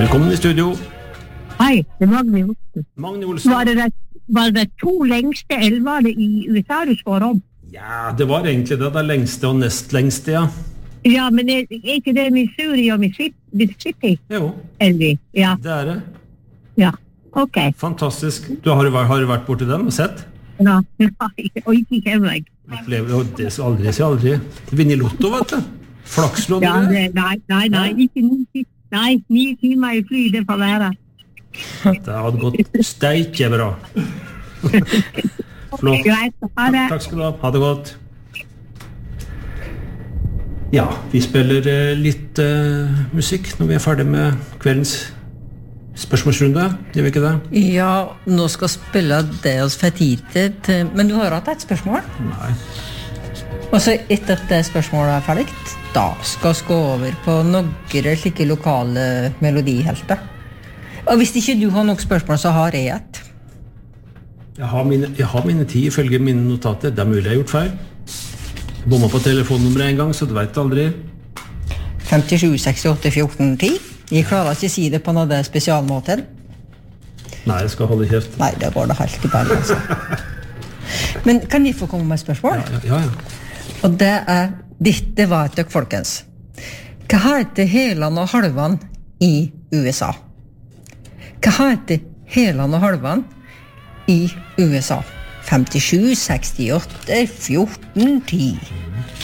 Velkommen I studio. Hei, det er Magne Olsen. Magne Olsen. Var det to lengste elvene I USA du spår om? Ja, det var egentlig det lengste og nest lengste, ja. Ja, men er ikke det Missouri og Mississippi? Jo, Elvi, ja. det det. Ja, ok. Fantastisk. Har du vært borti dem og sett? Ja, og ikke kjemmeg. Opplever det så aldri. Vinner I lotto, vet du. Flakslån. Ja, nei, ikke 9 timer I fly, det får være. Det hadde gått steike bra. Flott. Greit, ha det. Takk skal du ha. Ha det godt. Ja, vi spiller litt musikk når vi ferdig med kveldens spørsmålsrunde. Gjør vi ikke det? Ja, nå skal spille det oss for tid til, men du har hatt et spørsmål? Nei. Og så etter at det spørsmålet ferdig, da skal vi gå over på noen slike lokale melodihelter. Og hvis ikke du har noen spørsmål, så har jeg et. Jeg har mine 10 ifølge mine notater. Det mulig jeg har gjort feil. Jeg bommet på telefonnummeret en gang, så du vet aldri. 57 68 14 10. Jeg klarer ikke å si det på noe spesialmåten. Nei, jeg skal holde kjeft. Nei, det går det helt I bare, altså. Men kan jeg få komme med et spørsmål? Ja. Og det var et døk, folkens. Hva heter helan og halvan I USA? Hva heter helan og halvan I USA? 57, 68, 14, 10.